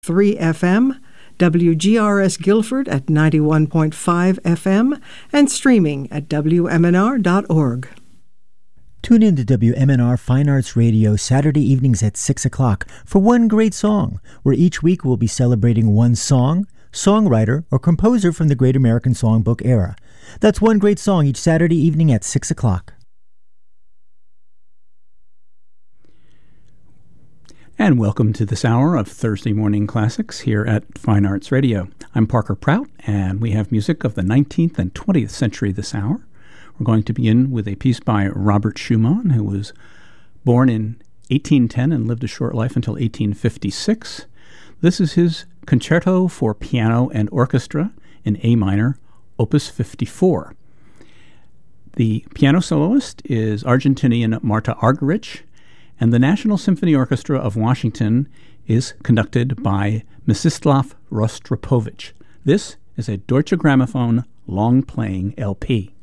3 FM, WGRS Guilford at 91.5 FM, and streaming at WMNR.org. Tune in to WMNR Fine Arts Radio Saturday evenings at 6 o'clock for One Great Song, where each week we'll be celebrating one song, songwriter, or composer from the Great American Songbook era. That's One Great Song each Saturday evening at 6 o'clock. And welcome to this hour of Thursday Morning Classics here at Fine Arts Radio. I'm Parker Prout, and we have music of the 19th and 20th century this hour. We're going to begin with a piece by Robert Schumann, who was born in 1810 and lived a short life until 1856. This is his Concerto for Piano and Orchestra in A minor, Opus 54. The piano soloist is Argentinian Marta Argerich, and the National Symphony Orchestra of Washington is conducted by Mstislav Rostropovich. This is a Deutsche Grammophon long-playing LP.